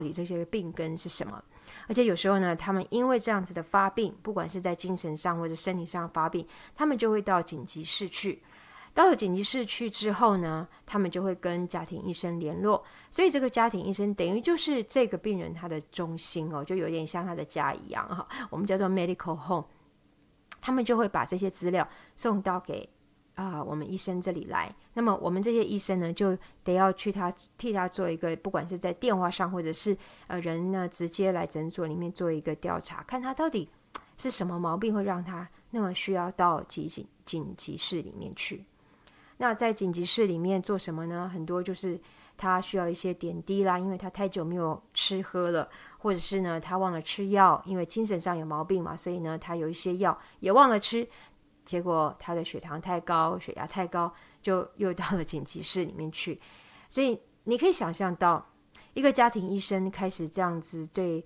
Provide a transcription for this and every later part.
底这些病根是什么。而且有时候呢，他们因为这样子的发病，不管是在精神上或者身体上发病，他们就会到紧急室去。到了紧急室去之后呢，他们就会跟家庭医生联络，所以这个家庭医生等于就是这个病人他的中心就有点像他的家一样我们叫做 medical home。他们就会把这些资料送到给我们医生这里来。那么我们这些医生呢，就得要去替他做一个，不管是在电话上或者是人呢直接来诊所里面做一个调查，看他到底是什么毛病会让他那么需要到紧急室里面去。那在紧急室里面做什么呢？很多就是他需要一些点滴啦，因为他太久没有吃喝了，或者是呢他忘了吃药，因为精神上有毛病嘛，所以呢他有一些药也忘了吃，结果他的血糖太高，血压太高，就又到了紧急室里面去。所以你可以想象到，一个家庭医生开始这样子对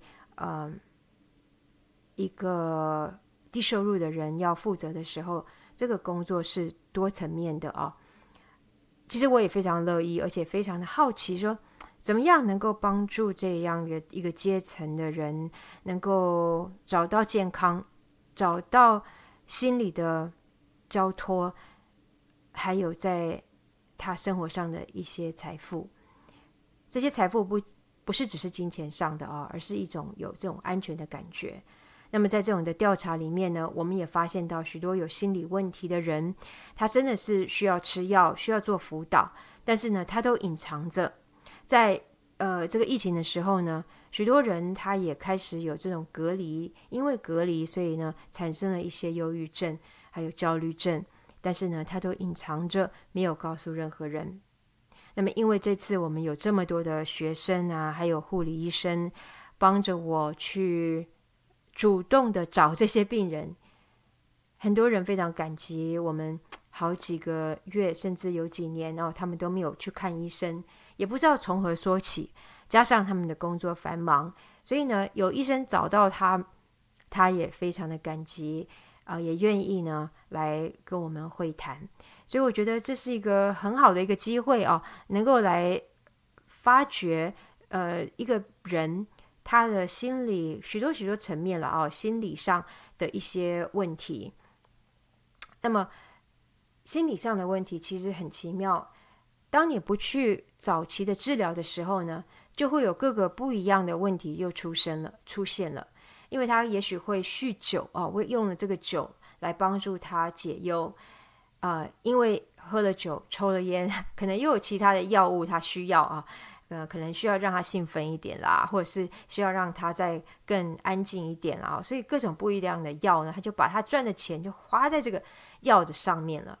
一个低收入的人要负责的时候，这个工作是多层面的其实我也非常乐意，而且非常的好奇，说怎么样能够帮助这样的一个阶层的人能够找到健康，找到心理的交托，还有在他生活上的一些财富。这些财富不是只是金钱上的而是一种有这种安全的感觉。那么在这种的调查里面呢，我们也发现到许多有心理问题的人，他真的是需要吃药，需要做辅导，但是呢他都隐藏着。在这个疫情的时候呢，许多人他也开始有这种隔离，因为隔离所以呢产生了一些忧郁症还有焦虑症，但是呢他都隐藏着，没有告诉任何人。那么因为这次我们有这么多的学生还有护理医生帮着我去主动的找这些病人，很多人非常感激我们，好几个月甚至有几年他们都没有去看医生，也不知道从何说起，加上他们的工作繁忙，所以呢有医生找到他也非常的感激也愿意呢来跟我们会谈。所以我觉得这是一个很好的一个机会能够来发掘一个人他的心理许多层面了心理上的一些问题。那么心理上的问题其实很奇妙，当你不去早期的治疗的时候呢，就会有各个不一样的问题又出现了。因为他也许会酗酒会用了这个酒来帮助他解忧因为喝了酒抽了烟，可能又有其他的药物他需要可能需要让他兴奋一点啦，或者是需要让他再更安静一点啦，所以各种不一样的药呢，他就把他赚的钱就花在这个药的上面了。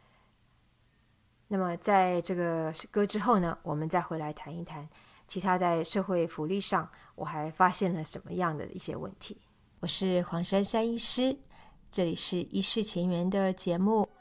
那么在这个歌之后呢，我们再回来谈一谈其他在社会福利上我还发现了什么样的一些问题。我是黄珊珊医师，这里是医事前缘的节目。